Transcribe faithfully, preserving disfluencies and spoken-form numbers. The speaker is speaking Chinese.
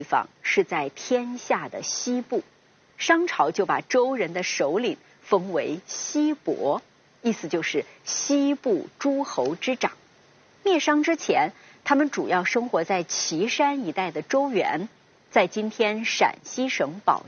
地方是在天下的西部，商朝就把周人的首领封为西伯，意思就是西部诸侯之长。灭商之前，他们主要生活在岐山一带的周原，在今天陕西省宝